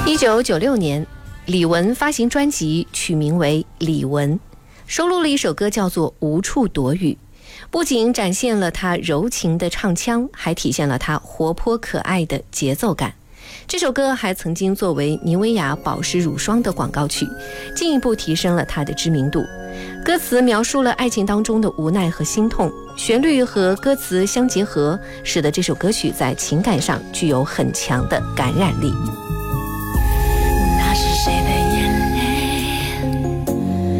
1996年，李玟发行专辑，取名为《李玟》，收录了一首歌叫做《无处躲雨》。不仅展现了她柔情的唱腔，还体现了她活泼可爱的节奏感。这首歌还曾经作为妮维雅保湿乳霜的广告曲，进一步提升了她的知名度。歌词描述了爱情当中的无奈和心痛，旋律和歌词相结合，使得这首歌曲在情感上具有很强的感染力。